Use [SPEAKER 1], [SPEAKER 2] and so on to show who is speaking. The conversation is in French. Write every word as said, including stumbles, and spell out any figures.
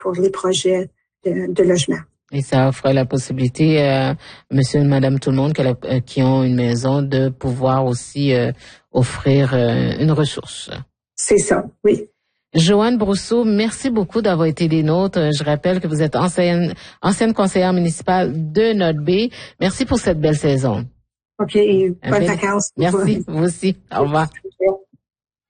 [SPEAKER 1] pour les projets de, de logement.
[SPEAKER 2] Et ça offre la possibilité, euh, monsieur et madame tout le monde qui, euh, qui ont une maison, de pouvoir aussi euh, offrir euh, une ressource.
[SPEAKER 1] C'est ça, oui.
[SPEAKER 2] Joanne Brousseau, merci beaucoup d'avoir été des nôtres. Je rappelle que vous êtes ancienne, ancienne conseillère municipale de Notre-Baie. Merci pour cette belle saison.
[SPEAKER 1] OK, bonnes vacances.
[SPEAKER 2] Merci, vous aussi. Au revoir.